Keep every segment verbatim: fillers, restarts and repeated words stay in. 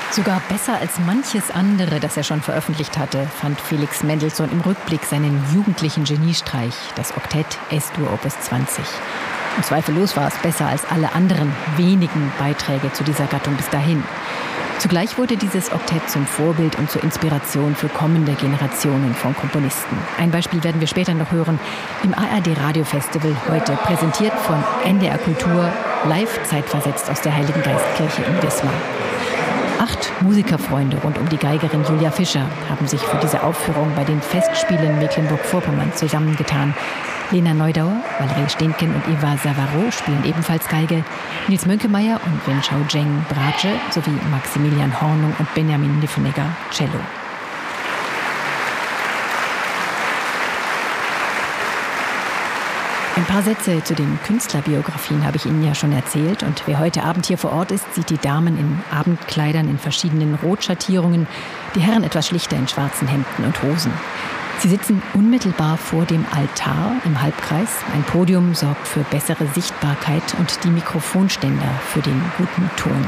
Sogar besser als manches andere, das er schon veröffentlicht hatte, fand Felix Mendelssohn im Rückblick seinen jugendlichen Geniestreich, das Oktett Es-Dur Opus zwanzig. Und zweifellos war es besser als alle anderen wenigen Beiträge zu dieser Gattung bis dahin. Zugleich wurde dieses Oktett zum Vorbild und zur Inspiration für kommende Generationen von Komponisten. Ein Beispiel werden wir später noch hören im A R D-Radio-Festival, heute präsentiert von N D R Kultur, live zeitversetzt aus der Heiligen Geistkirche in Wismar. Acht Musikerfreunde rund um die Geigerin Julia Fischer haben sich für diese Aufführung bei den Festspielen Mecklenburg-Vorpommern zusammengetan. Lena Neudauer, Valerie Steenken und Eva Savaro spielen ebenfalls Geige, Nils Mönkemeyer und Wen Chao Zheng Bratsche sowie Maximilian Hornung und Benjamin Niffenegger Cello. Ein paar Sätze zu den Künstlerbiografien habe ich Ihnen ja schon erzählt. Und wer heute Abend hier vor Ort ist, sieht die Damen in Abendkleidern in verschiedenen Rotschattierungen, die Herren etwas schlichter in schwarzen Hemden und Hosen. Sie sitzen unmittelbar vor dem Altar im Halbkreis. Ein Podium sorgt für bessere Sichtbarkeit und die Mikrofonständer für den guten Ton.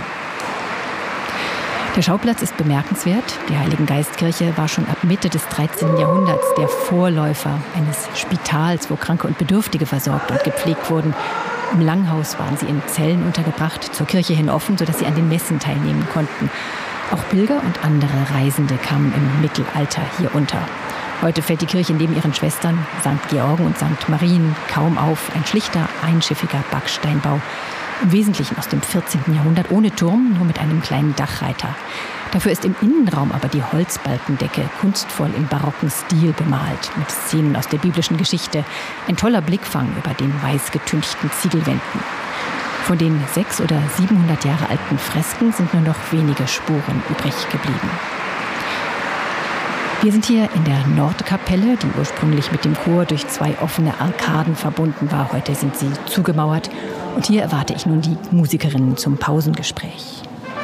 Der Schauplatz ist bemerkenswert. Die Heiligen Geistkirche war schon ab Mitte des dreizehnten Jahrhunderts der Vorläufer eines Spitals, wo Kranke und Bedürftige versorgt und gepflegt wurden. Im Langhaus waren sie in Zellen untergebracht, zur Kirche hin offen, sodass sie an den Messen teilnehmen konnten. Auch Pilger und andere Reisende kamen im Mittelalter hier unter. Heute fällt die Kirche neben ihren Schwestern Sankt Georgen und Sankt Marien kaum auf. Ein schlichter, einschiffiger Backsteinbau. Im Wesentlichen aus dem vierzehnten Jahrhundert, ohne Turm, nur mit einem kleinen Dachreiter. Dafür ist im Innenraum aber die Holzbalkendecke kunstvoll im barocken Stil bemalt, mit Szenen aus der biblischen Geschichte. Ein toller Blickfang über den weiß getünchten Ziegelwänden. Von den sechshundert oder siebenhundert Jahre alten Fresken sind nur noch wenige Spuren übrig geblieben. Wir sind hier in der Nordkapelle, die ursprünglich mit dem Chor durch zwei offene Arkaden verbunden war. Heute sind sie zugemauert. Und hier erwarte ich nun die Musikerinnen zum Pausengespräch.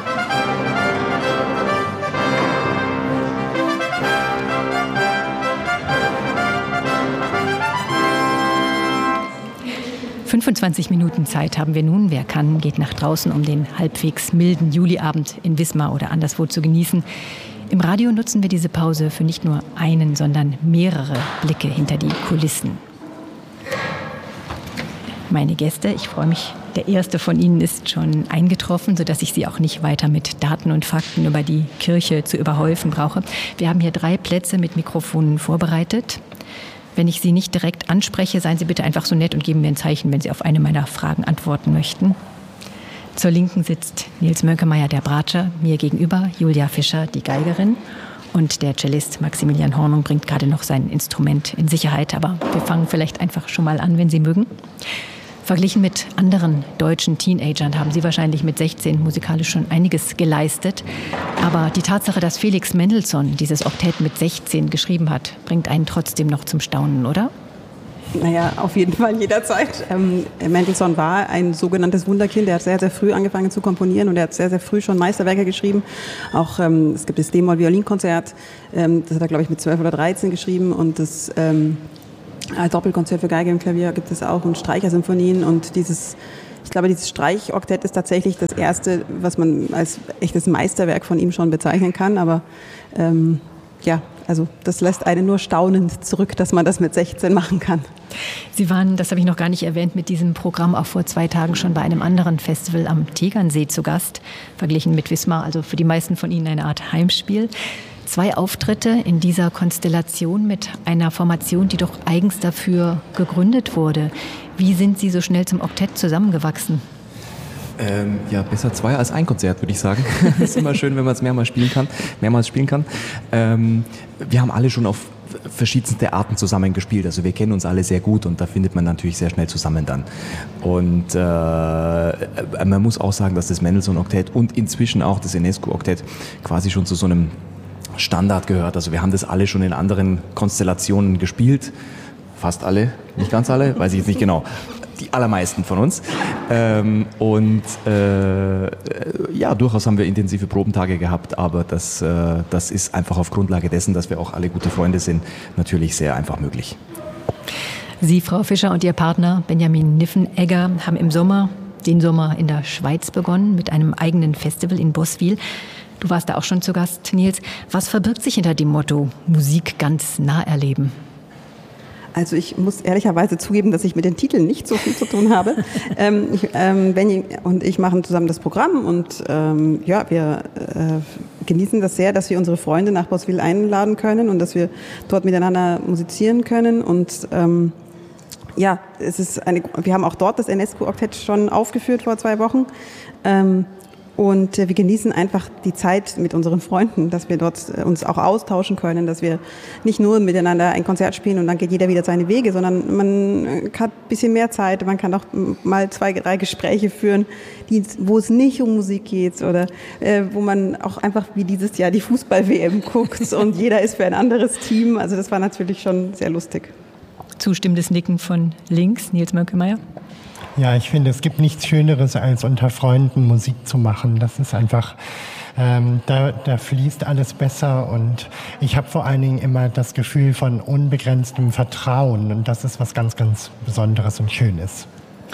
fünfundzwanzig Minuten Zeit haben wir nun. Wer kann, geht nach draußen, um den halbwegs milden Juliabend in Wismar oder anderswo zu genießen. Im Radio nutzen wir diese Pause für nicht nur einen, sondern mehrere Blicke hinter die Kulissen. Meine Gäste, ich freue mich, der erste von Ihnen ist schon eingetroffen, sodass ich Sie auch nicht weiter mit Daten und Fakten über die Kirche zu überhäufen brauche. Wir haben hier drei Plätze mit Mikrofonen vorbereitet. Wenn ich Sie nicht direkt anspreche, seien Sie bitte einfach so nett und geben mir ein Zeichen, wenn Sie auf eine meiner Fragen antworten möchten. Zur Linken sitzt Nils Mönkemeyer, der Bratscher, mir gegenüber Julia Fischer, die Geigerin. Und der Cellist Maximilian Hornung bringt gerade noch sein Instrument in Sicherheit. Aber wir fangen vielleicht einfach schon mal an, wenn Sie mögen. Verglichen mit anderen deutschen Teenagern haben Sie wahrscheinlich mit sechzehn musikalisch schon einiges geleistet. Aber die Tatsache, dass Felix Mendelssohn dieses Oktett mit sechzehn geschrieben hat, bringt einen trotzdem noch zum Staunen, oder? Naja, auf jeden Fall jederzeit. Ähm, Mendelssohn war ein sogenanntes Wunderkind. Er hat sehr, sehr früh angefangen zu komponieren und er hat sehr, sehr früh schon Meisterwerke geschrieben. Auch ähm, es gibt das D-Moll-Violinkonzert, ähm, das hat er, glaube ich, mit zwölf oder dreizehn geschrieben und das ähm, Doppelkonzert für Geige und Klavier gibt es auch und Streichersymphonien und dieses, ich glaube, dieses Streichoktett ist tatsächlich das erste, was man als echtes Meisterwerk von ihm schon bezeichnen kann, aber ähm, ja, also das lässt einen nur staunend zurück, dass man das mit sechzehn machen kann. Sie waren, das habe ich noch gar nicht erwähnt, mit diesem Programm auch vor zwei Tagen schon bei einem anderen Festival am Tegernsee zu Gast, verglichen mit Wismar, also für die meisten von Ihnen eine Art Heimspiel. Zwei Auftritte in dieser Konstellation mit einer Formation, die doch eigens dafür gegründet wurde. Wie sind Sie so schnell zum Oktett zusammengewachsen? Ähm, ja, besser zwei als ein Konzert, würde ich sagen. Es ist immer schön, wenn man es mehrmals spielen kann. Mehrmals spielen kann. Ähm, wir haben alle schon auf verschiedenste Arten zusammen gespielt. Also wir kennen uns alle sehr gut und da findet man natürlich sehr schnell zusammen dann. Und äh, man muss auch sagen, dass das Mendelssohn-Oktett und inzwischen auch das Enescu-Oktett quasi schon zu so einem Standard gehört. Also wir haben das alle schon in anderen Konstellationen gespielt. Fast alle, nicht ganz alle, weiß ich jetzt nicht genau. Die allermeisten von uns. Ähm, und äh, ja, durchaus haben wir intensive Probentage gehabt, aber das, äh, das ist einfach auf Grundlage dessen, dass wir auch alle gute Freunde sind, natürlich sehr einfach möglich. Sie, Frau Fischer, und Ihr Partner Benjamin Niffenegger haben im Sommer, den Sommer in der Schweiz begonnen mit einem eigenen Festival in Boswil. Du warst da auch schon zu Gast, Nils. Was verbirgt sich hinter dem Motto Musik ganz nah erleben? Also ich muss ehrlicherweise zugeben, dass ich mit den Titeln nicht so viel zu tun habe. ähm, ich, ähm, Benny und ich machen zusammen das Programm und ähm, ja, wir äh, genießen das sehr, dass wir unsere Freunde nach Boswil einladen können und dass wir dort miteinander musizieren können. Und ähm, ja, es ist eine, wir haben auch dort das Enescu-Oktett schon aufgeführt vor zwei Wochen. Ähm, Und wir genießen einfach die Zeit mit unseren Freunden, dass wir dort uns auch austauschen können, dass wir nicht nur miteinander ein Konzert spielen und dann geht jeder wieder seine Wege, sondern man hat ein bisschen mehr Zeit, man kann auch mal zwei, drei Gespräche führen, die, wo es nicht um Musik geht oder äh, wo man auch einfach wie dieses Jahr die Fußball-W M guckt und jeder ist für ein anderes Team. Also das war natürlich schon sehr lustig. Zustimmendes Nicken von links, Nils Mönkemeyer. Ja, ich finde, es gibt nichts Schöneres, als unter Freunden Musik zu machen. Das ist einfach, ähm, da, da fließt alles besser und ich habe vor allen Dingen immer das Gefühl von unbegrenztem Vertrauen und das ist was ganz, ganz Besonderes und Schönes.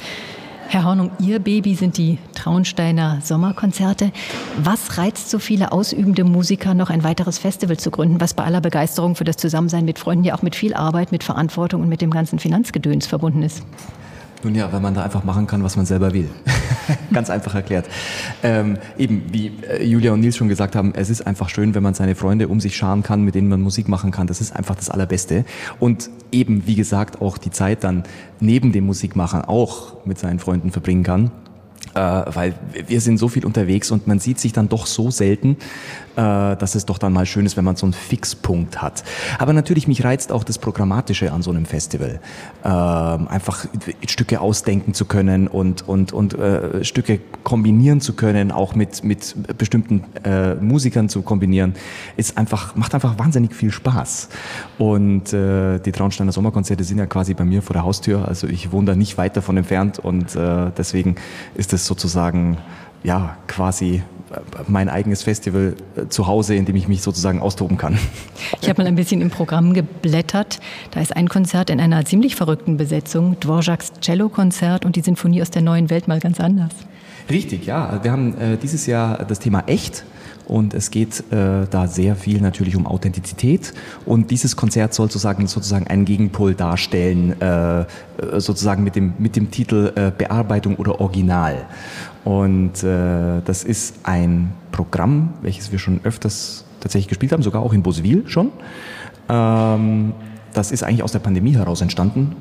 Herr Hornung, Ihr Baby sind die Traunsteiner Sommerkonzerte. Was reizt so viele ausübende Musiker, noch ein weiteres Festival zu gründen, was bei aller Begeisterung für das Zusammensein mit Freunden ja auch mit viel Arbeit, mit Verantwortung und mit dem ganzen Finanzgedöns verbunden ist? Nun ja, weil man da einfach machen kann, was man selber will. Ganz einfach erklärt. Ähm, eben, wie Julia und Nils schon gesagt haben, es ist einfach schön, wenn man seine Freunde um sich scharen kann, mit denen man Musik machen kann. Das ist einfach das Allerbeste. Und eben, wie gesagt, auch die Zeit dann neben dem Musikmachen auch mit seinen Freunden verbringen kann. Äh, weil wir sind so viel unterwegs und man sieht sich dann doch so selten, äh, dass es doch dann mal schön ist, wenn man so einen Fixpunkt hat. Aber natürlich, mich reizt auch das Programmatische an so einem Festival. Äh, einfach Stücke ausdenken zu können und, und, und äh, Stücke kombinieren zu können, auch mit, mit bestimmten äh, Musikern zu kombinieren, ist einfach, macht einfach wahnsinnig viel Spaß. Und äh, die Traunsteiner Sommerkonzerte sind ja quasi bei mir vor der Haustür, also ich wohne da nicht weit davon entfernt und äh, deswegen ist es sozusagen ja quasi mein eigenes Festival zu Hause, in dem ich mich sozusagen austoben kann. Ich habe mal ein bisschen im Programm geblättert. Da ist ein Konzert in einer ziemlich verrückten Besetzung, Dvořáks Cello-Konzert und die Sinfonie aus der neuen Welt mal ganz anders. Richtig, ja. Wir haben äh, dieses Jahr das Thema echt. Und es geht äh, da sehr viel natürlich um Authentizität. Und dieses Konzert soll sozusagen, sozusagen einen Gegenpol darstellen, äh, sozusagen mit dem, mit dem Titel äh, Bearbeitung oder Original. Und äh, das ist ein Programm, welches wir schon öfters tatsächlich gespielt haben, sogar auch in Boswil schon. Ähm, Das ist eigentlich aus der Pandemie heraus entstanden.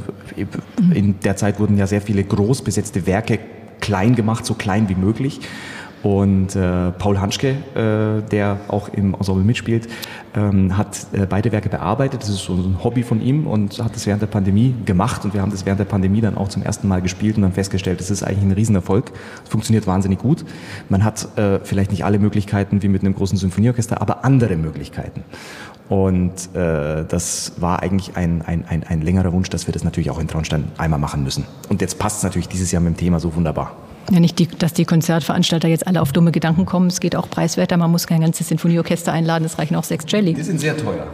In der Zeit wurden ja sehr viele groß besetzte Werke klein gemacht, so klein wie möglich. Und äh, Paul Hanschke, äh, der auch im Ensemble mitspielt, ähm, hat äh, beide Werke bearbeitet. Das ist so ein Hobby von ihm und hat das während der Pandemie gemacht. Und wir haben das während der Pandemie dann auch zum ersten Mal gespielt und dann festgestellt, das ist eigentlich ein Riesenerfolg. Es funktioniert wahnsinnig gut. Man hat äh, vielleicht nicht alle Möglichkeiten wie mit einem großen Symphonieorchester, aber andere Möglichkeiten. Und äh, das war eigentlich ein, ein, ein, ein längerer Wunsch, dass wir das natürlich auch in Traunstein einmal machen müssen. Und jetzt passt es natürlich dieses Jahr mit dem Thema so wunderbar. Ja, nicht, die, dass die Konzertveranstalter jetzt alle auf dumme Gedanken kommen. Es geht auch preiswerter. Man muss kein ganzes Sinfonieorchester einladen. Es reichen auch sechs Celli. Die sind sehr teuer.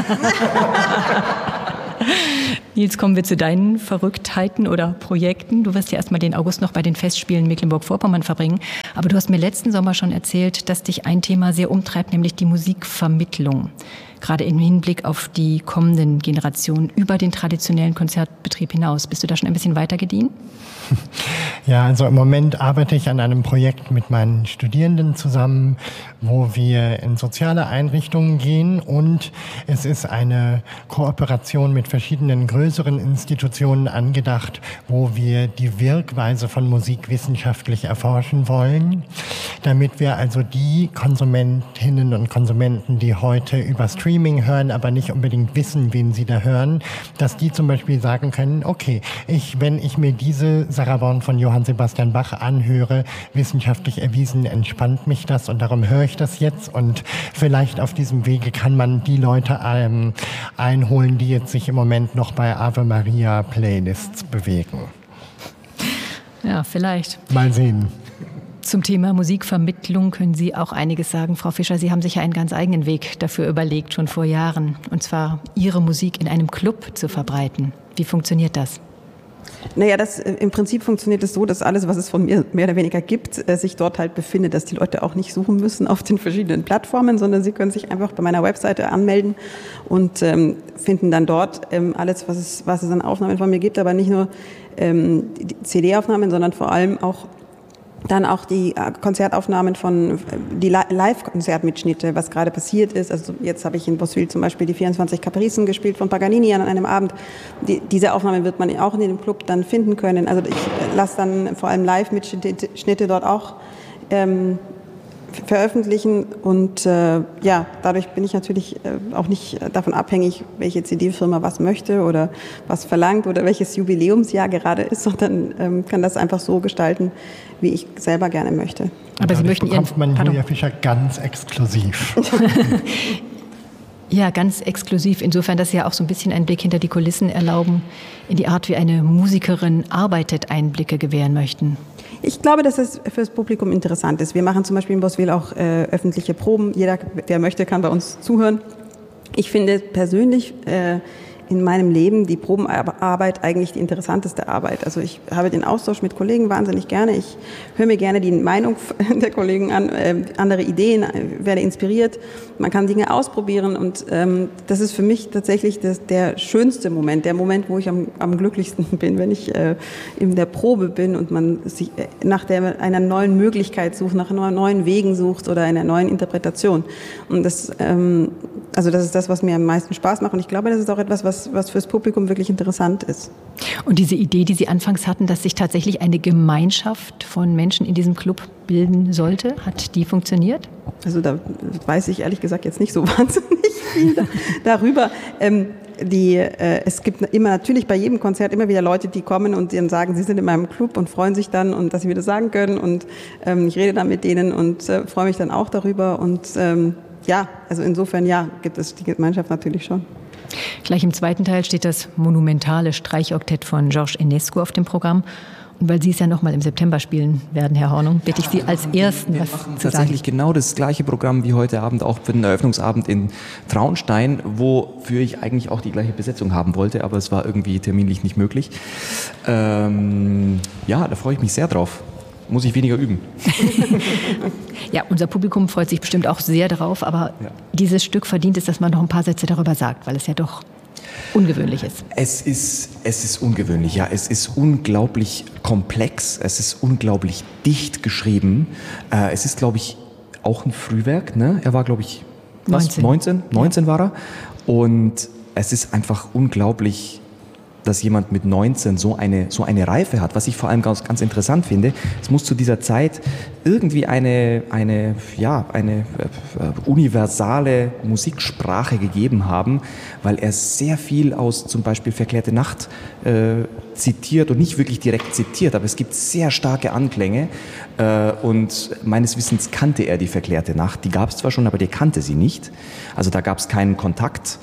Nils, kommen wir zu deinen Verrücktheiten oder Projekten. Du wirst ja erstmal den August noch bei den Festspielen Mecklenburg-Vorpommern verbringen. Aber du hast mir letzten Sommer schon erzählt, dass dich ein Thema sehr umtreibt, nämlich die Musikvermittlung. Gerade im Hinblick auf die kommenden Generationen über den traditionellen Konzertbetrieb hinaus. Bist du da schon ein bisschen weiter gediehen? Ja, also im Moment arbeite ich an einem Projekt mit meinen Studierenden zusammen, wo wir in soziale Einrichtungen gehen und es ist eine Kooperation mit verschiedenen größeren Institutionen angedacht, wo wir die Wirkweise von Musik wissenschaftlich erforschen wollen, damit wir also die Konsumentinnen und Konsumenten, die heute über Streaming hören, aber nicht unbedingt wissen, wen sie da hören, dass die zum Beispiel sagen können, okay, ich, wenn ich mir diese Sarabande von Johann Sebastian Bach anhöre, wissenschaftlich erwiesen, entspannt mich das und darum höre ich das jetzt und vielleicht auf diesem Wege kann man die Leute ähm, einholen, die jetzt sich im Moment noch bei Ave Maria Playlists bewegen. Ja, vielleicht. Mal sehen. Zum Thema Musikvermittlung können Sie auch einiges sagen, Frau Fischer. Sie haben sich ja einen ganz eigenen Weg dafür überlegt, schon vor Jahren. Und zwar Ihre Musik in einem Club zu verbreiten. Wie funktioniert das? Naja, das, im Prinzip funktioniert es so, dass alles, was es von mir mehr oder weniger gibt, äh, sich dort halt befindet, dass die Leute auch nicht suchen müssen auf den verschiedenen Plattformen, sondern sie können sich einfach bei meiner Webseite anmelden und ähm, finden dann dort ähm, alles, was es, was es an Aufnahmen von mir gibt, aber nicht nur ähm, die C D-Aufnahmen, sondern vor allem auch dann auch die Konzertaufnahmen von, die Live-Konzertmitschnitte, was gerade passiert ist. Also jetzt habe ich in Boswil zum Beispiel die vierundzwanzig Capricen gespielt von Paganini an einem Abend. Die, diese Aufnahmen wird man auch in dem Club dann finden können. Also ich lasse dann vor allem Live-Mitschnitte dort auch ähm, veröffentlichen und äh, ja, dadurch bin ich natürlich äh, auch nicht davon abhängig, welche C D-Firma was möchte oder was verlangt oder welches Jubiläumsjahr gerade ist, sondern ähm, kann das einfach so gestalten, wie ich selber gerne möchte. Aber Sie möchten bekommt man Julia Fischer ganz exklusiv. Ja, ganz exklusiv. Insofern, dass Sie ja auch so ein bisschen einen Blick hinter die Kulissen erlauben, in die Art, wie eine Musikerin arbeitet, Einblicke gewähren möchten. Ich glaube, dass es für das Publikum interessant ist. Wir machen zum Beispiel in Boswil auch äh, öffentliche Proben. Jeder, der möchte, kann bei uns zuhören. Ich finde persönlich äh, in meinem Leben die Probenarbeit eigentlich die interessanteste Arbeit. Also ich habe den Austausch mit Kollegen wahnsinnig gerne. Ich höre mir gerne die Meinung der Kollegen an, äh, andere Ideen, werde inspiriert. Man kann Dinge ausprobieren und ähm, das ist für mich tatsächlich das, der schönste Moment, der Moment, wo ich am, am glücklichsten bin, wenn ich äh, in der Probe bin und man sich nach der, einer neuen Möglichkeit sucht, nach neuen Wegen sucht oder einer neuen Interpretation. Und das, ähm, also das ist das, was mir am meisten Spaß macht und ich glaube, das ist auch etwas, was was fürs Publikum wirklich interessant ist. Und diese Idee, die Sie anfangs hatten, dass sich tatsächlich eine Gemeinschaft von Menschen in diesem Club bilden sollte, hat die funktioniert? Also da weiß ich ehrlich gesagt jetzt nicht so wahnsinnig viel darüber. Ähm, die, äh, es gibt immer natürlich bei jedem Konzert immer wieder Leute, die kommen und dann sagen, sie sind in meinem Club und freuen sich dann und dass sie mir das sagen können und ähm, ich rede dann mit denen und äh, freue mich dann auch darüber und ähm, ja, also insofern ja, gibt es die Gemeinschaft natürlich schon. Gleich im zweiten Teil steht das monumentale Streichoktett von Georges Enescu auf dem Programm. Und weil Sie es ja noch mal im September spielen werden, Herr Hornung, bitte ich Sie als Ersten was zu sagen. Tatsächlich genau das gleiche Programm wie heute Abend, auch für den Eröffnungsabend in Traunstein, wofür ich eigentlich auch die gleiche Besetzung haben wollte, aber es war irgendwie terminlich nicht möglich. Ähm, ja, da freue ich mich sehr drauf. Muss ich weniger üben. Ja, unser Publikum freut sich bestimmt auch sehr darauf, aber ja. Dieses Stück verdient es, dass man noch ein paar Sätze darüber sagt, weil es ja doch ungewöhnlich ist. Es ist, es ist ungewöhnlich, ja. Es ist unglaublich komplex, es ist unglaublich dicht geschrieben. Äh, es ist, glaube ich, auch ein Frühwerk, ne? Er war, glaube ich, was? neunzehn? neunzehn war er. Und es ist einfach unglaublich, dass jemand mit neunzehn so eine, so eine Reife hat. Was ich vor allem ganz, ganz interessant finde, es muss zu dieser Zeit irgendwie eine, eine, ja, eine äh, universale Musiksprache gegeben haben, weil er sehr viel aus zum Beispiel Verklärte Nacht äh, zitiert und nicht wirklich direkt zitiert, aber es gibt sehr starke Anklänge äh, und meines Wissens kannte er die Verklärte Nacht. Die gab es zwar schon, aber der kannte sie nicht. Also da gab es keinen Kontakt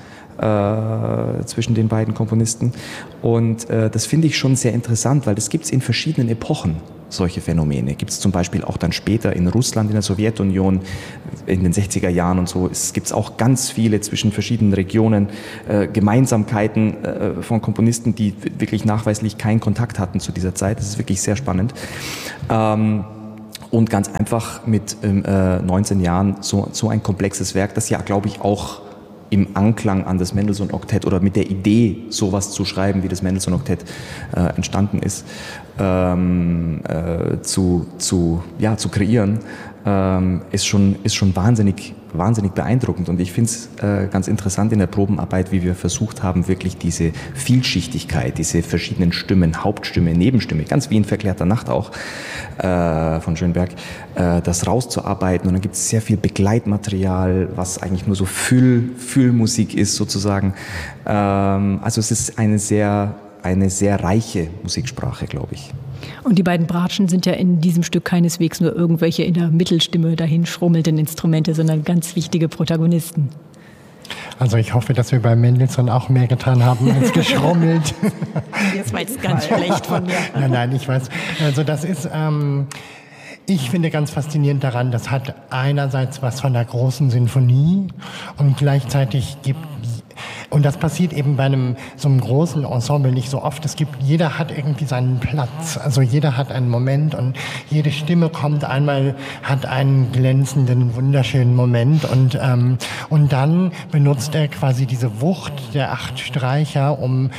Äh, zwischen den beiden Komponisten und äh, das finde ich schon sehr interessant, weil das gibt es in verschiedenen Epochen, solche Phänomene. Gibt es zum Beispiel auch dann später in Russland, in der Sowjetunion, in den sechziger Jahren und so. Es gibt auch ganz viele zwischen verschiedenen Regionen äh, Gemeinsamkeiten äh, von Komponisten, die wirklich nachweislich keinen Kontakt hatten zu dieser Zeit. Das ist wirklich sehr spannend. Ähm, und ganz einfach mit äh, neunzehn Jahren so, so ein komplexes Werk, das ja, glaube ich, auch im Anklang an das Mendelssohn-Oktett oder mit der Idee, sowas zu schreiben, wie das Mendelssohn-Oktett äh, entstanden ist, ähm, äh, zu, zu, ja, zu kreieren, ähm, ist schon, ist schon wahnsinnig, wahnsinnig beeindruckend. Und ich finde es äh, ganz interessant in der Probenarbeit, wie wir versucht haben, wirklich diese Vielschichtigkeit, diese verschiedenen Stimmen, Hauptstimme, Nebenstimme, ganz wie in Verklärter Nacht auch äh, von Schönberg, äh, das rauszuarbeiten. Und dann gibt es sehr viel Begleitmaterial, was eigentlich nur so Füll, Füllmusik ist sozusagen. Ähm, also es ist eine sehr, eine sehr reiche Musiksprache, glaube ich. Und die beiden Bratschen sind ja in diesem Stück keineswegs nur irgendwelche in der Mittelstimme dahin schrummelnden Instrumente, sondern ganz wichtige Protagonisten. Also ich hoffe, dass wir bei Mendelssohn auch mehr getan haben als geschrummelt. Jetzt war jetzt ganz schlecht von mir. Nein, nein, ich weiß. Also das ist, ähm, ich finde ganz faszinierend daran, das hat einerseits was von der großen Sinfonie und gleichzeitig gibt Und das passiert eben bei einem so einem großen Ensemble nicht so oft. Es gibt, jeder hat irgendwie seinen Platz. Also jeder hat einen Moment und jede Stimme kommt einmal, hat einen glänzenden, wunderschönen Moment und, ähm, und dann benutzt er quasi diese Wucht der acht Streicher, um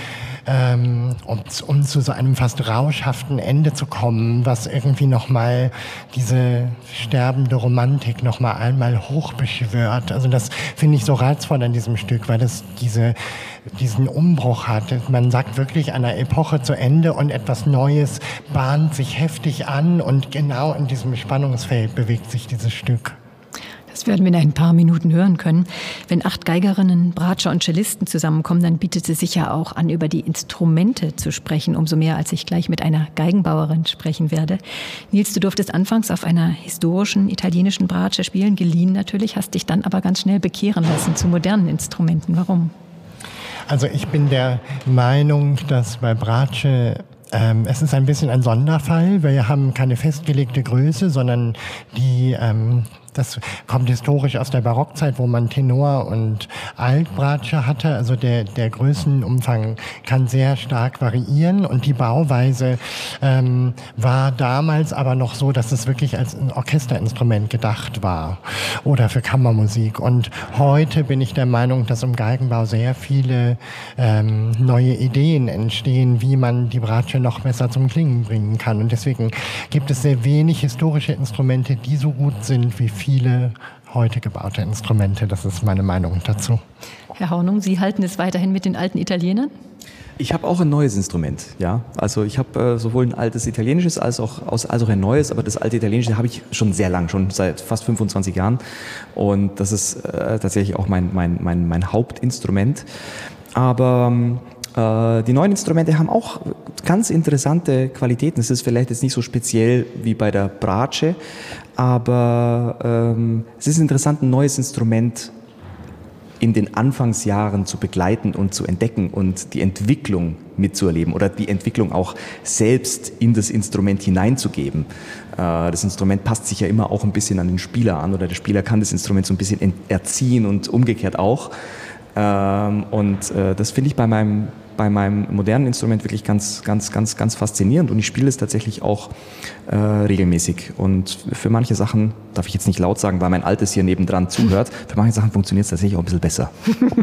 Ähm, um, um zu so einem fast rauschhaften Ende zu kommen, was irgendwie nochmal diese sterbende Romantik nochmal einmal hochbeschwört. Also das finde ich so reizvoll an diesem Stück, weil das diese, diesen Umbruch hat. Man sagt wirklich einer Epoche zu Ende und etwas Neues bahnt sich heftig an und genau in diesem Spannungsfeld bewegt sich dieses Stück. Das werden wir in ein paar Minuten hören können. Wenn acht Geigerinnen, Bratscher und Cellisten zusammenkommen, dann bietet es sich ja auch an, über die Instrumente zu sprechen. Umso mehr, als ich gleich mit einer Geigenbauerin sprechen werde. Nils, du durftest anfangs auf einer historischen italienischen Bratsche spielen, geliehen natürlich, hast dich dann aber ganz schnell bekehren lassen zu modernen Instrumenten. Warum? Also ich bin der Meinung, dass bei Bratsche Ähm, es ist ein bisschen ein Sonderfall. Wir haben keine festgelegte Größe, sondern die, ähm, das kommt historisch aus der Barockzeit, wo man Tenor und Altbratsche hatte. Also der, der Größenumfang kann sehr stark variieren und die Bauweise ähm, war damals aber noch so, dass es wirklich als ein Orchesterinstrument gedacht war oder für Kammermusik. Und heute bin ich der Meinung, dass im Geigenbau sehr viele ähm, neue Ideen entstehen, wie man die Bratsche noch besser zum Klingen bringen kann. Und deswegen gibt es sehr wenig historische Instrumente, die so gut sind wie viele heute gebaute Instrumente. Das ist meine Meinung dazu. Herr Hornung, Sie halten es weiterhin mit den alten Italienern? Ich habe auch ein neues Instrument, ja. Also ich habe äh, sowohl ein altes italienisches als auch, als auch ein neues, aber das alte italienische habe ich schon sehr lang, schon seit fast fünfundzwanzig Jahren. Und das ist äh, tatsächlich auch mein, mein, mein, mein Hauptinstrument. Aber äh, die neuen Instrumente haben auch ganz interessante Qualitäten. Es ist vielleicht jetzt nicht so speziell wie bei der Bratsche, aber ähm, es ist interessant, ein neues Instrument in den Anfangsjahren zu begleiten und zu entdecken und die Entwicklung mitzuerleben oder die Entwicklung auch selbst in das Instrument hineinzugeben. Das Instrument passt sich ja immer auch ein bisschen an den Spieler an oder der Spieler kann das Instrument so ein bisschen erziehen und umgekehrt auch. Und das finde ich bei meinem bei meinem modernen Instrument wirklich ganz, ganz, ganz, ganz faszinierend und ich spiele es tatsächlich auch äh, regelmäßig. Und für manche Sachen, darf ich jetzt nicht laut sagen, weil mein Altes hier nebendran zuhört, für manche Sachen funktioniert es tatsächlich auch ein bisschen besser.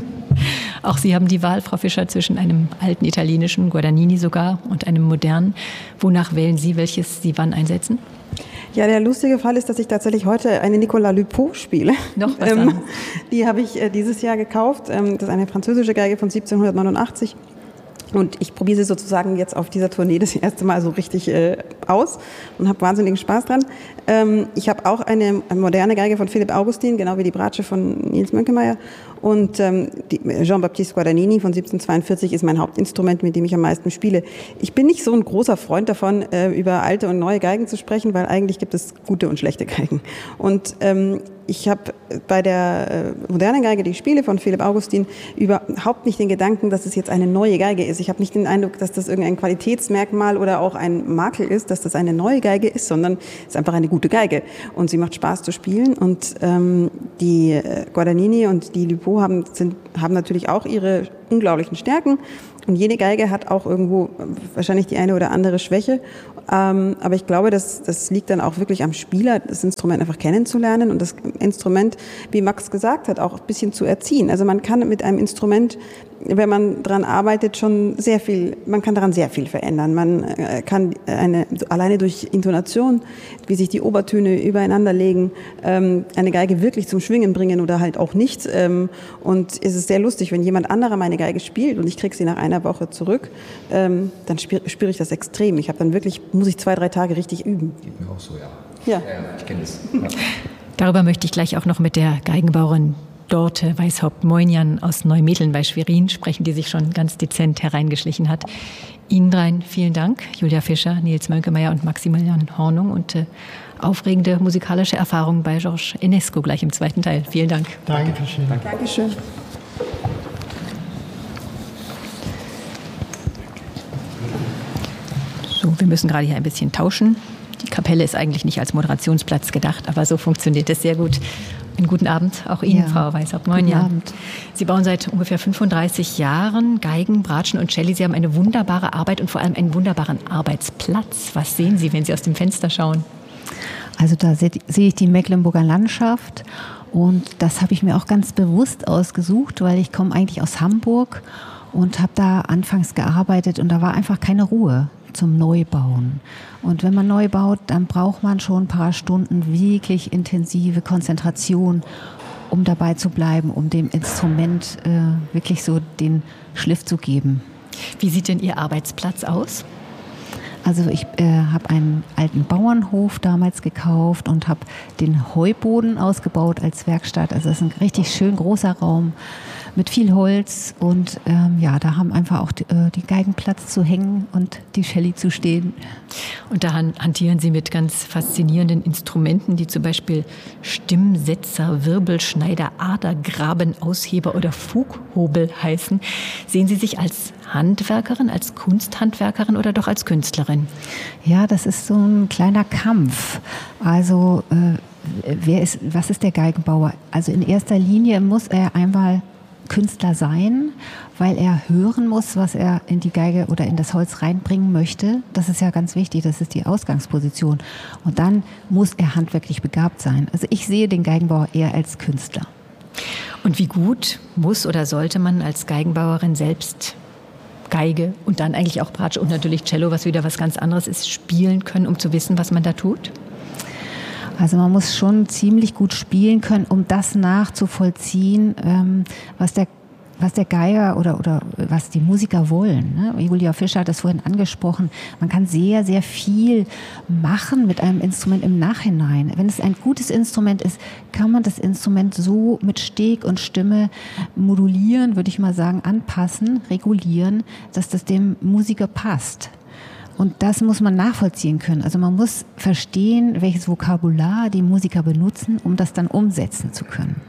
Auch Sie haben die Wahl, Frau Fischer, zwischen einem alten italienischen, Guadagnini sogar, und einem modernen. Wonach wählen Sie, welches Sie wann einsetzen? Ja, der lustige Fall ist, dass ich tatsächlich heute eine Nicolas Lupeau spiele. Noch was ähm, anderes. Die habe ich äh, dieses Jahr gekauft. Ähm, das ist eine französische Geige von siebzehnhundertneunundachtzig. Und ich probiere sie sozusagen jetzt auf dieser Tournee das erste Mal so richtig äh, aus und habe wahnsinnigen Spaß dran. Ähm, ich habe auch eine, eine moderne Geige von Philipp Augustin, genau wie die Bratsche von Nils Mönkemeyer. Und ähm, die Jean-Baptiste Guadagnini von siebzehnhundertzweiundvierzig ist mein Hauptinstrument, mit dem ich am meisten spiele. Ich bin nicht so ein großer Freund davon, äh, über alte und neue Geigen zu sprechen, weil eigentlich gibt es gute und schlechte Geigen. Und ähm, ich habe bei der äh, modernen Geige, die ich spiele, von Philipp Augustin, überhaupt nicht den Gedanken, dass es jetzt eine neue Geige ist. Ich habe nicht den Eindruck, dass das irgendein Qualitätsmerkmal oder auch ein Makel ist, dass das eine neue Geige ist, sondern es ist einfach eine gute Geige. Und sie macht Spaß zu spielen. Und ähm, die äh, Guadagnini und die Lupeau haben, sind, haben natürlich auch ihre unglaublichen Stärken. Und jede Geige hat auch irgendwo wahrscheinlich die eine oder andere Schwäche. Ähm, aber ich glaube, das, das liegt dann auch wirklich am Spieler, das Instrument einfach kennenzulernen und das Instrument, wie Max gesagt hat, auch ein bisschen zu erziehen. Also man kann mit einem Instrument, wenn man dran arbeitet, schon sehr viel, man kann daran sehr viel verändern. Man kann eine, alleine durch Intonation, wie sich die Obertöne übereinander legen, eine Geige wirklich zum Schwingen bringen oder halt auch nicht. Und es ist sehr lustig, wenn jemand anderer meine Geige spielt und ich kriege sie nach einer Woche zurück, dann spüre spür ich das extrem. Ich habe dann wirklich, muss ich zwei, drei Tage richtig üben. Geht mir auch so, ja. Ja, ja, ja ich kenne das. Ja. Darüber möchte ich gleich auch noch mit der Geigenbauerin Dorte Weishaupt-Moinian aus Neumetteln bei Schwerin sprechen, die sich schon ganz dezent hereingeschlichen hat. Ihnen dreien vielen Dank, Julia Fischer, Nils Mönkemeyer und Maximilian Hornung, und äh, aufregende musikalische Erfahrungen bei Georges Enescu gleich im zweiten Teil. Vielen Dank. Dankeschön. Danke. Dankeschön. So, wir müssen gerade hier ein bisschen tauschen. Die Kapelle ist eigentlich nicht als Moderationsplatz gedacht, aber so funktioniert es sehr gut. Einen guten Abend, auch Ihnen, ja. Frau Weishaupt. Moin, guten ja. Abend. Sie bauen seit ungefähr fünfunddreißig Jahren Geigen, Bratschen und Celli. Sie haben eine wunderbare Arbeit und vor allem einen wunderbaren Arbeitsplatz. Was sehen Sie, wenn Sie aus dem Fenster schauen? Also da sehe ich die Mecklenburger Landschaft und das habe ich mir auch ganz bewusst ausgesucht, weil ich komme eigentlich aus Hamburg und habe da anfangs gearbeitet und da war einfach keine Ruhe zum Neubauen. Und wenn man neu baut, dann braucht man schon ein paar Stunden wirklich intensive Konzentration, um dabei zu bleiben, um dem Instrument äh, wirklich so den Schliff zu geben. Wie sieht denn Ihr Arbeitsplatz aus? Also ich äh, habe einen alten Bauernhof damals gekauft und habe den Heuboden ausgebaut als Werkstatt. Also das ist ein richtig schön großer Raum mit viel Holz und ähm, ja, da haben einfach auch die, äh, die Geigen Platz zu hängen und die Celli zu stehen. Und da hantieren Sie mit ganz faszinierenden Instrumenten, die zum Beispiel Stimmsetzer, Wirbelschneider, Adergraben, Ausheber oder Fughobel heißen. Sehen Sie sich als Handwerkerin, als Kunsthandwerkerin oder doch als Künstlerin? Ja, das ist so ein kleiner Kampf. Also äh, wer ist, was ist der Geigenbauer? Also in erster Linie muss er einmal Künstler sein, weil er hören muss, was er in die Geige oder in das Holz reinbringen möchte. Das ist ja ganz wichtig, das ist die Ausgangsposition. Und dann muss er handwerklich begabt sein. Also ich sehe den Geigenbauer eher als Künstler. Und wie gut muss oder sollte man als Geigenbauerin selbst Geige und dann eigentlich auch Bratsche und natürlich Cello, was wieder was ganz anderes ist, spielen können, um zu wissen, was man da tut? Also man muss schon ziemlich gut spielen können, um das nachzuvollziehen, ähm, was der was der Geiger oder, oder was die Musiker wollen. Ne? Julia Fischer hat das vorhin angesprochen. Man kann sehr, sehr viel machen mit einem Instrument im Nachhinein. Wenn es ein gutes Instrument ist, kann man das Instrument so mit Steg und Stimme modulieren, würde ich mal sagen, anpassen, regulieren, dass das dem Musiker passt. Und das muss man nachvollziehen können. Also man muss verstehen, welches Vokabular die Musiker benutzen, um das dann umsetzen zu können.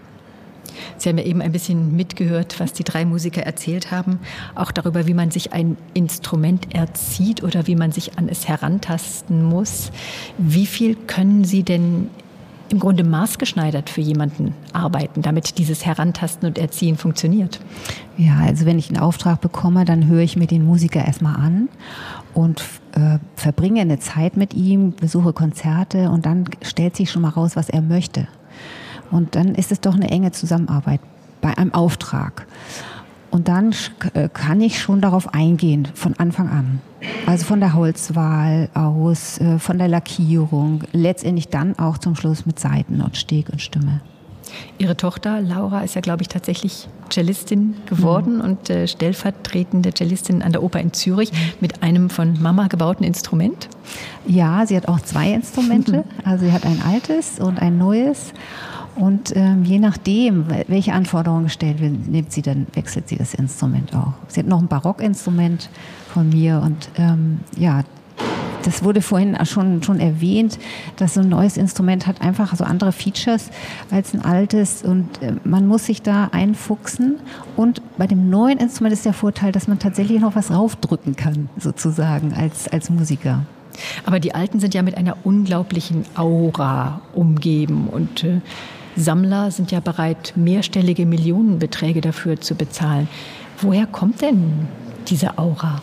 Sie haben ja eben ein bisschen mitgehört, was die drei Musiker erzählt haben, auch darüber, wie man sich ein Instrument erzieht oder wie man sich an es herantasten muss. Wie viel können Sie denn im Grunde maßgeschneidert für jemanden arbeiten, damit dieses Herantasten und Erziehen funktioniert? Ja, also wenn ich einen Auftrag bekomme, dann höre ich mir den Musiker erstmal an und äh, verbringe eine Zeit mit ihm, besuche Konzerte und dann stellt sich schon mal raus, was er möchte. Und dann ist es doch eine enge Zusammenarbeit bei einem Auftrag. Und dann kann ich schon darauf eingehen, von Anfang an. Also von der Holzwahl aus, von der Lackierung, letztendlich dann auch zum Schluss mit Saiten und Steg und Stimme. Ihre Tochter Laura ist ja, glaube ich, tatsächlich Cellistin geworden mhm. und äh, stellvertretende Cellistin an der Oper in Zürich mit einem von Mama gebauten Instrument. Ja, sie hat auch zwei Instrumente. Also sie hat ein altes und ein neues. Und ähm, je nachdem, welche Anforderungen gestellt werden, nimmt sie dann, wechselt sie das Instrument auch. Sie hat noch ein Barockinstrument von mir und ähm, ja, das wurde vorhin schon, schon erwähnt, dass so ein neues Instrument hat einfach so andere Features als ein altes und äh, man muss sich da einfuchsen. Und bei dem neuen Instrument ist der Vorteil, dass man tatsächlich noch was raufdrücken kann, sozusagen, als, als Musiker. Aber die alten sind ja mit einer unglaublichen Aura umgeben und äh, Sammler sind ja bereit, mehrstellige Millionenbeträge dafür zu bezahlen. Woher kommt denn diese Aura?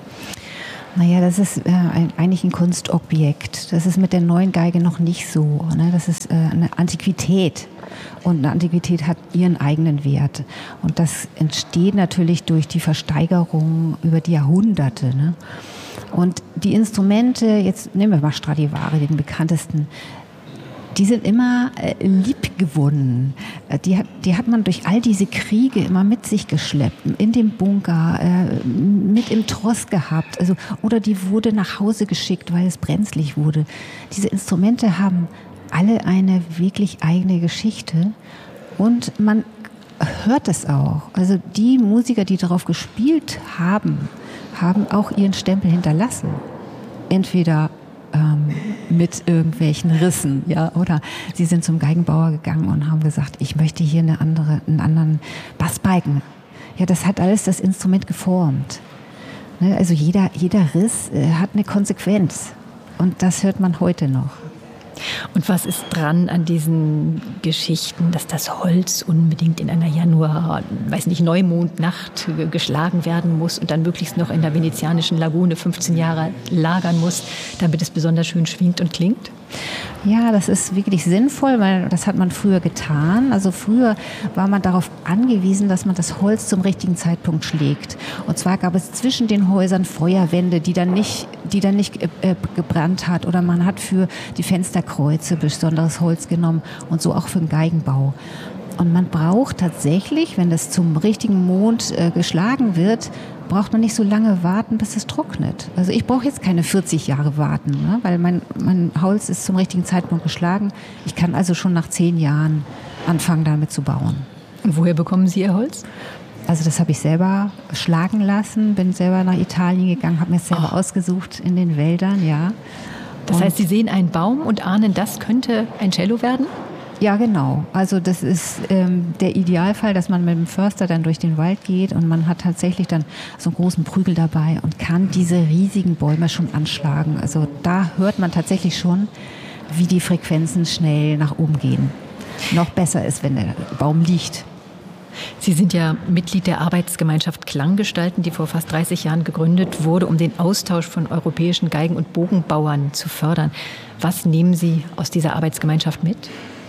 Naja, das ist äh, ein, eigentlich ein Kunstobjekt. Das ist mit der neuen Geige noch nicht so. Ne? Das ist äh, eine Antiquität. Und eine Antiquität hat ihren eigenen Wert. Und das entsteht natürlich durch die Versteigerung über die Jahrhunderte. Ne? Und die Instrumente, jetzt nehmen wir mal Stradivari, den bekanntesten, die sind immer äh, liebgewonnen. Die hat, die hat man durch all diese Kriege immer mit sich geschleppt, in dem Bunker, äh, mit im Tross gehabt. Also, oder die wurde nach Hause geschickt, weil es brenzlig wurde. Diese Instrumente haben alle eine wirklich eigene Geschichte und man hört es auch. Also die Musiker, die darauf gespielt haben, haben auch ihren Stempel hinterlassen. Entweder ähm, mit irgendwelchen Rissen, ja, oder sie sind zum Geigenbauer gegangen und haben gesagt, ich möchte hier eine andere, einen anderen Bassbalken. Ja, das hat alles das Instrument geformt. Ne? Also jeder, jeder Riss äh, hat eine Konsequenz und das hört man heute noch. Und was ist dran an diesen Geschichten, dass das Holz unbedingt in einer Januar, weiß nicht, Neumondnacht geschlagen werden muss und dann möglichst noch in der venezianischen Lagune fünfzehn Jahre lagern muss, damit es besonders schön schwingt und klingt? Ja, das ist wirklich sinnvoll, weil das hat man früher getan. Also früher war man darauf angewiesen, dass man das Holz zum richtigen Zeitpunkt schlägt. Und zwar gab es zwischen den Häusern Feuerwände, die dann nicht, die dann nicht äh, gebrannt hat. Oder man hat für die Fensterkreuze besonderes Holz genommen und so auch für den Geigenbau. Und man braucht tatsächlich, wenn das zum richtigen Mond äh, geschlagen wird, braucht man nicht so lange warten, bis es trocknet. Also ich brauche jetzt keine vierzig Jahre warten, ne? Weil mein, mein Holz ist zum richtigen Zeitpunkt geschlagen. Ich kann also schon nach zehn Jahren anfangen, damit zu bauen. Und woher bekommen Sie Ihr Holz? Also das habe ich selber schlagen lassen, bin selber nach Italien gegangen, habe mir es selber oh. ausgesucht in den Wäldern, ja. Das und heißt, Sie sehen einen Baum und ahnen, das könnte ein Cello werden? Ja, genau. Also das ist ähm, der Idealfall, dass man mit dem Förster dann durch den Wald geht und man hat tatsächlich dann so einen großen Prügel dabei und kann diese riesigen Bäume schon anschlagen. Also da hört man tatsächlich schon, wie die Frequenzen schnell nach oben gehen. Noch besser ist, wenn der Baum liegt. Sie sind ja Mitglied der Arbeitsgemeinschaft Klanggestalten, die vor fast dreißig Jahren gegründet wurde, um den Austausch von europäischen Geigen- und Bogenbauern zu fördern. Was nehmen Sie aus dieser Arbeitsgemeinschaft mit?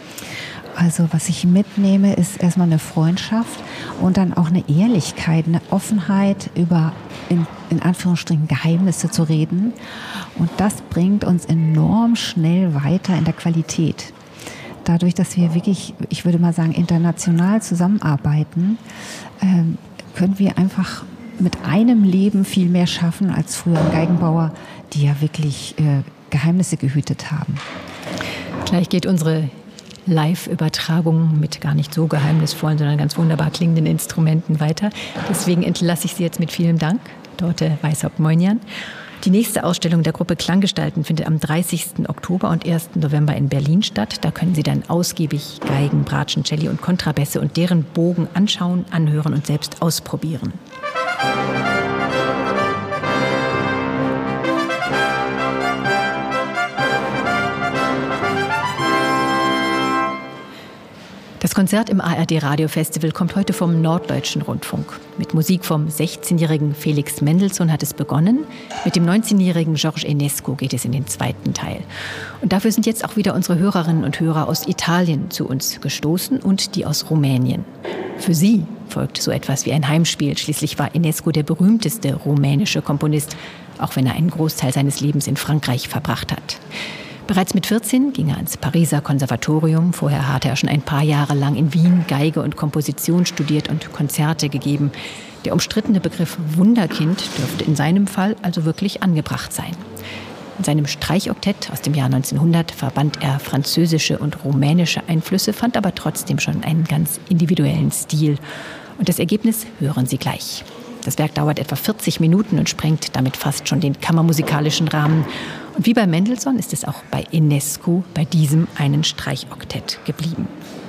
Also was ich mitnehme, ist erstmal eine Freundschaft und dann auch eine Ehrlichkeit, eine Offenheit, über in, in Anführungsstrichen Geheimnisse zu reden. Und das bringt uns enorm schnell weiter in der Qualität. Dadurch, dass wir wirklich, ich würde mal sagen, international zusammenarbeiten, ähm, können wir einfach mit einem Leben viel mehr schaffen als früher Geigenbauer, die ja wirklich äh, Geheimnisse gehütet haben. Gleich geht unsere Live-Übertragung mit gar nicht so geheimnisvollen, sondern ganz wunderbar klingenden Instrumenten weiter. Deswegen entlasse ich Sie jetzt mit vielen Dank, Dorte Weishaupt-Moinian. Die nächste Ausstellung der Gruppe Klanggestalten findet am dreißigsten Oktober und ersten November in Berlin statt. Da können Sie dann ausgiebig Geigen, Bratschen, Celli und Kontrabässe und deren Bogen anschauen, anhören und selbst ausprobieren. Das Konzert im A R D-Radio-Festival kommt heute vom Norddeutschen Rundfunk. Mit Musik vom sechzehnjährigen Felix Mendelssohn hat es begonnen. Mit dem neunzehnjährigen Georges Enescu geht es in den zweiten Teil. Und dafür sind jetzt auch wieder unsere Hörerinnen und Hörer aus Italien zu uns gestoßen und die aus Rumänien. Für sie folgt so etwas wie ein Heimspiel. Schließlich war Enescu der berühmteste rumänische Komponist, auch wenn er einen Großteil seines Lebens in Frankreich verbracht hat. Bereits mit vierzehn ging er ans Pariser Konservatorium. Vorher hatte er schon ein paar Jahre lang in Wien Geige und Komposition studiert und Konzerte gegeben. Der umstrittene Begriff Wunderkind dürfte in seinem Fall also wirklich angebracht sein. In seinem Streichoktett aus dem Jahr neunzehnhundert verband er französische und rumänische Einflüsse, fand aber trotzdem schon einen ganz individuellen Stil. Und das Ergebnis hören Sie gleich. Das Werk dauert etwa vierzig Minuten und sprengt damit fast schon den kammermusikalischen Rahmen. Und wie bei Mendelssohn ist es auch bei Enescu bei diesem einen Streichoktett geblieben.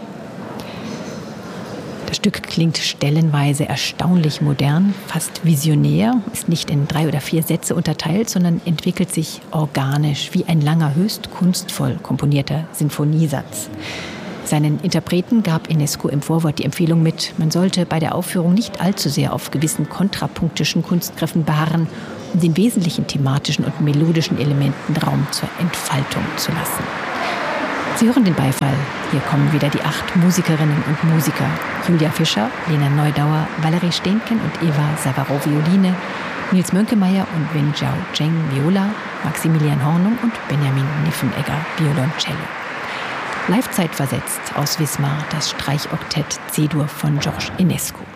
Das Stück klingt stellenweise erstaunlich modern, fast visionär, ist nicht in drei oder vier Sätze unterteilt, sondern entwickelt sich organisch wie ein langer, höchst kunstvoll komponierter Sinfoniesatz. Seinen Interpreten gab Enescu im Vorwort die Empfehlung mit, man sollte bei der Aufführung nicht allzu sehr auf gewissen kontrapunktischen Kunstgriffen beharren, um den wesentlichen thematischen und melodischen Elementen Raum zur Entfaltung zu lassen. Sie hören den Beifall. Hier kommen wieder die acht Musikerinnen und Musiker. Julia Fischer, Lena Neudauer, Valerie Steenken und Eva Savaro Violine, Nils Mönkemeyer und Wen Jiao Zheng Viola, Maximilian Hornung und Benjamin Niffenegger Violoncello. Live-Zeit versetzt aus Wismar das Streichoktett C-Dur von Georges Enescu.